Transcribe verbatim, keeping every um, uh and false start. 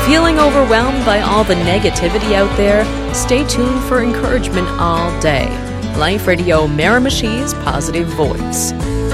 Feeling overwhelmed by all the negativity out there? Stay tuned for encouragement all day. Life Radio Miramishi's Positive Voice.